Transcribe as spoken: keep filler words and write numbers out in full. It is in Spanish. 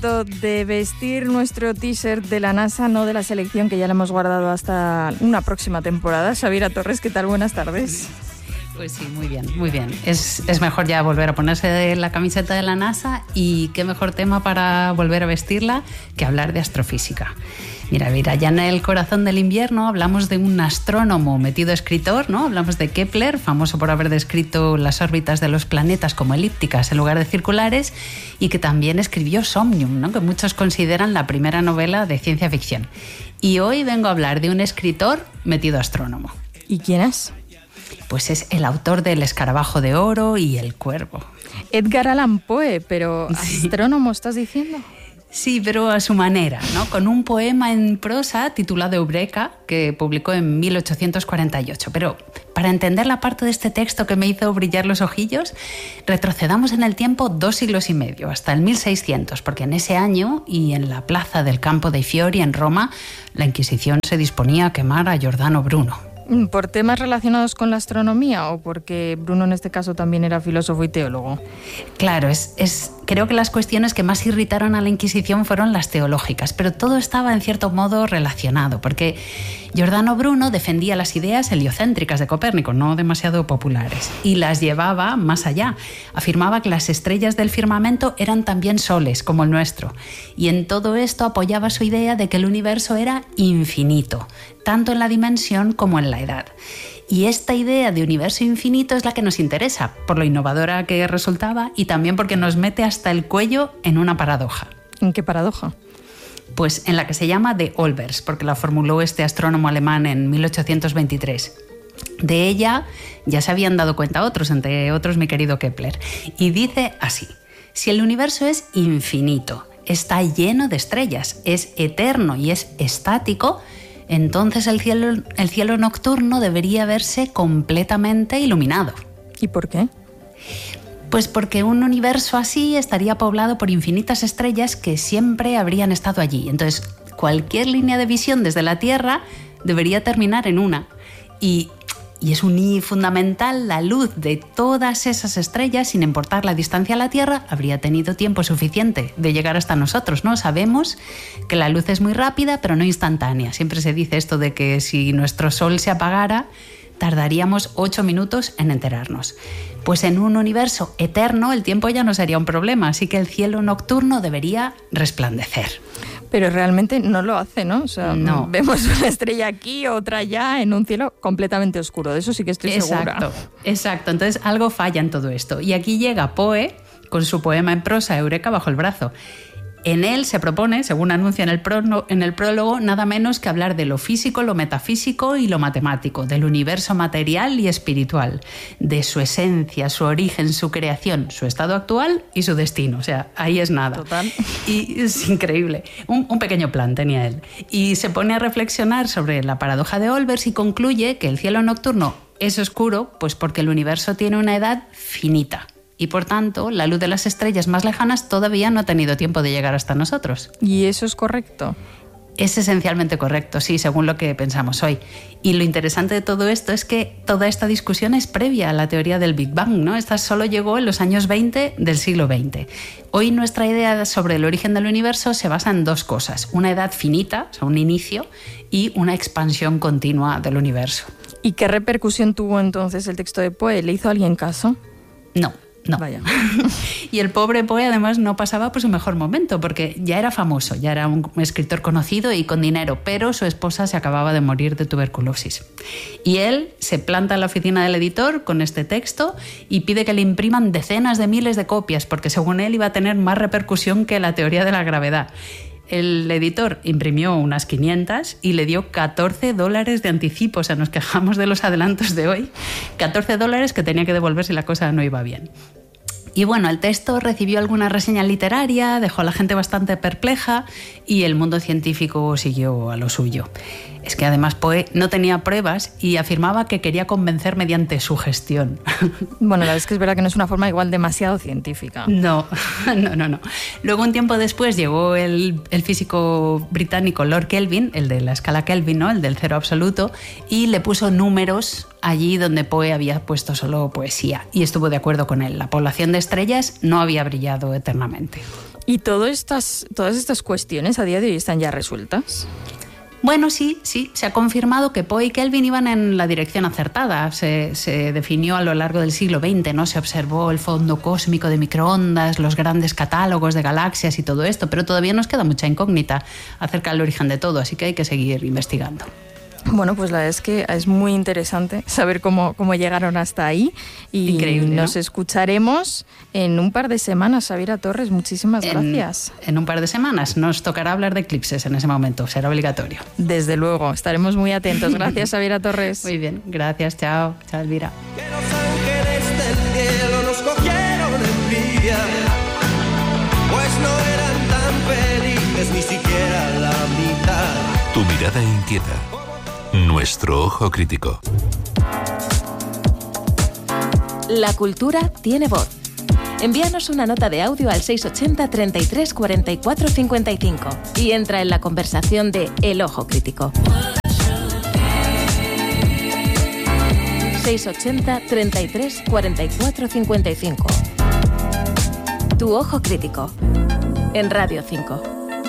momento de vestir nuestro t-shirt de la NASA, no de la selección, que ya lo hemos guardado hasta una próxima temporada. Xaviera Torres, ¿qué tal? Buenas tardes. Pues sí, muy bien, muy bien. Es, es mejor ya volver a ponerse la camiseta de la NASA, y qué mejor tema para volver a vestirla que hablar de astrofísica. Mira, mira, ya en el corazón del invierno hablamos de un astrónomo metido escritor, ¿no? Hablamos de Kepler, famoso por haber descrito las órbitas de los planetas como elípticas en lugar de circulares, y que también escribió Somnium, ¿no? Que muchos consideran la primera novela de ciencia ficción. Y hoy vengo a hablar de un escritor metido astrónomo. ¿Y quién es? Pues es el autor del Escarabajo de Oro y El Cuervo. Edgar Allan Poe, pero Sí. ¿astrónomo estás diciendo? Sí, pero a su manera, ¿no? Con un poema en prosa titulado Eureka, que publicó en mil ochocientos cuarenta y ocho. Pero para entender la parte de este texto que me hizo brillar los ojillos, retrocedamos en el tiempo dos siglos y medio, hasta el mil seiscientos, porque en ese año, y en la plaza del Campo dei Fiori en Roma, la Inquisición se disponía a quemar a Giordano Bruno. ¿Por temas relacionados con la astronomía o porque Bruno en este caso también era filósofo y teólogo? Claro, es, es, creo que las cuestiones que más irritaron a la Inquisición fueron las teológicas, pero todo estaba en cierto modo relacionado, porque Giordano Bruno defendía las ideas heliocéntricas de Copérnico, no demasiado populares, y las llevaba más allá. Afirmaba que las estrellas del firmamento eran también soles, como el nuestro, y en todo esto apoyaba su idea de que el universo era infinito, tanto en la dimensión como en la edad. Y esta idea de universo infinito es la que nos interesa, por lo innovadora que resultaba y también porque nos mete hasta el cuello en una paradoja. ¿En qué paradoja? Pues en la que se llama de Olbers, porque la formuló este astrónomo alemán en mil ochocientos veintitrés. De ella ya se habían dado cuenta otros, entre otros mi querido Kepler. Y dice así: si el universo es infinito, está lleno de estrellas, es eterno y es estático, entonces el cielo, el cielo nocturno debería verse completamente iluminado. ¿Y por qué? Pues porque un universo así estaría poblado por infinitas estrellas que siempre habrían estado allí. Entonces, cualquier línea de visión desde la Tierra debería terminar en una. Y, y es un y fundamental, la luz de todas esas estrellas, sin importar la distancia a la Tierra, habría tenido tiempo suficiente de llegar hasta nosotros, ¿no? Sabemos que la luz es muy rápida, pero no instantánea. Siempre se dice esto de que si nuestro Sol se apagara, tardaríamos ocho minutos en enterarnos. Pues en un universo eterno el tiempo ya no sería un problema, así que el cielo nocturno debería resplandecer. Pero realmente no lo hace, ¿no? O sea, no. Vemos una estrella aquí, otra allá, en un cielo completamente oscuro. De eso sí que estoy exacto, segura. Exacto. Entonces algo falla en todo esto. Y aquí llega Poe con su poema en prosa Eureka bajo el brazo. En él se propone, según anuncia en el, pro, en el prólogo, nada menos que hablar de lo físico, lo metafísico y lo matemático, del universo material y espiritual, de su esencia, su origen, su creación, su estado actual y su destino. O sea, ahí es nada. Total. Y es increíble. Un, un pequeño plan tenía él. Y se pone a reflexionar sobre la paradoja de Olbers y concluye que el cielo nocturno es oscuro pues porque el universo tiene una edad finita. Y por tanto, la luz de las estrellas más lejanas todavía no ha tenido tiempo de llegar hasta nosotros. ¿Y eso es correcto? Es esencialmente correcto, sí, según lo que pensamos hoy. Y lo interesante de todo esto es que toda esta discusión es previa a la teoría del Big Bang, ¿no? Esta solo llegó en los años veinte del siglo veinte. Hoy nuestra idea sobre el origen del universo se basa en dos cosas: una edad finita, o sea, un inicio, y una expansión continua del universo. ¿Y qué repercusión tuvo entonces el texto de Poe? ¿Le hizo alguien caso? No. No. Vaya. Y el pobre Poe además no pasaba por su mejor momento, porque ya era famoso, ya era un escritor conocido y con dinero, pero su esposa se acababa de morir de tuberculosis. Y él se planta en la oficina del editor con este texto y pide que le impriman decenas de miles de copias, porque según él iba a tener más repercusión que la teoría de la gravedad. El editor imprimió unas quinientas y le dio catorce dólares de anticipo. O sea, nos quejamos de los adelantos de hoy. catorce dólares que tenía que devolver si la cosa no iba bien. Y bueno, el texto recibió alguna reseña literaria, dejó a la gente bastante perpleja y el mundo científico siguió a lo suyo. Es que además Poe no tenía pruebas y afirmaba que quería convencer mediante su gestión. Bueno, la verdad es que es verdad que no es una forma igual demasiado científica. No, no, no, no. Luego, un tiempo después, llegó el, el físico británico Lord Kelvin, el de la escala Kelvin, ¿no? El del cero absoluto, y le puso números allí donde Poe había puesto solo poesía. Y estuvo de acuerdo con él. La población de estrellas no había brillado eternamente. ¿Y todo estas, todas estas cuestiones a día de hoy están ya resueltas? Bueno, sí, sí, se ha confirmado que Poe y Kelvin iban en la dirección acertada. Se, se definió a lo largo del siglo veinte, ¿no? Se observó el fondo cósmico de microondas, los grandes catálogos de galaxias y todo esto, pero todavía nos queda mucha incógnita acerca del origen de todo, así que hay que seguir investigando. Bueno, pues la verdad es que es muy interesante saber cómo, cómo llegaron hasta ahí. Y Increíble, nos ¿no? escucharemos en un par de semanas. Xabiera Torres, muchísimas En, gracias. En un par de semanas nos tocará hablar de eclipses en ese momento, será obligatorio. Desde luego, estaremos muy atentos. Gracias, Xabiera Torres. Muy bien, gracias, chao, chao Elvira. Que los ángeles del cielo nos cogieron envidia, pues no eran tan felices ni siquiera la mitad. Tu mirada inquieta. Nuestro ojo crítico. La cultura tiene voz. Envíanos una nota de audio al seis ochenta, treinta y tres, cuarenta y cuatro, cincuenta y cinco y entra en la conversación de El Ojo Crítico. seis ochenta, treinta y tres, cuarenta y cuatro, cincuenta y cinco. Tu Ojo Crítico. En Radio cinco.